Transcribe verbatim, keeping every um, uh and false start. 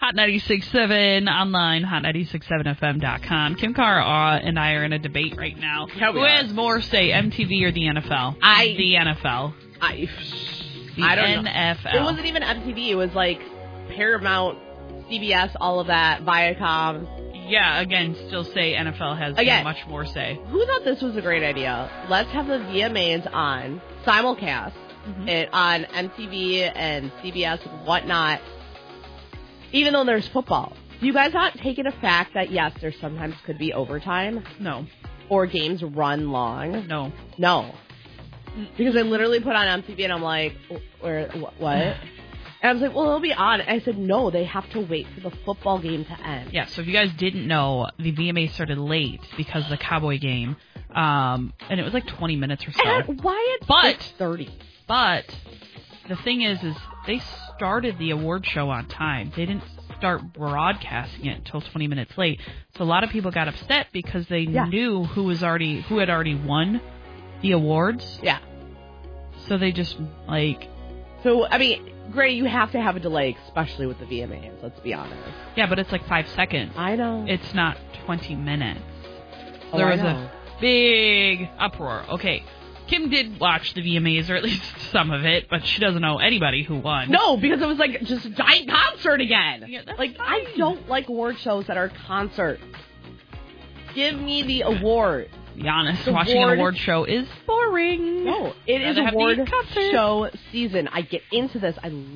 Hot ninety-six point seven, online, hot ninety-six point seven F M dot com. Kim Carr uh, and I are in a debate right now. Yeah, we Who are. has more say, M T V or the N F L? I- The N F L. I, The I don't N F L. know. It wasn't even M T V. It was like Paramount, C B S, all of that, Viacom. Yeah, again, still say N F L has Again. much more say. Who thought this was a great idea? Let's have the V M As on simulcast Mhm. it on M T V and C B S and whatnot, even though there's football. Do you guys not take it a fact that, yes, there sometimes could be overtime No, or games run long? no. No. Because I literally put on M T V and I'm like, where, wh- what? And I was like, well, it'll be on. And I said, no, they have to wait for the football game to end. Yeah, so if you guys didn't know, the V M A started late because of the Cowboy game, um, and it was like twenty minutes or so. And why at But- six thirty? But the thing is, is they started the award show on time. They didn't start broadcasting it until twenty minutes late. So a lot of people got upset because they Yeah. knew who was already who had already won the awards. Yeah. So they just like So, I mean, Gray, you have to have a delay, especially with the V M As, let's be honest. yeah, but it's like five seconds. I know. It's not twenty minutes. Oh, there I was know. a big uproar. Okay, Kim did watch the V M As, or at least some of it, but she doesn't know anybody who won. No, because it was like just a giant concert again. Yeah, that's like, I fine. don't like award shows that are concerts. Give me the award. To be honest, The watching award- an award show is boring. No, it is Rather have the award concert. show season. I get into this. I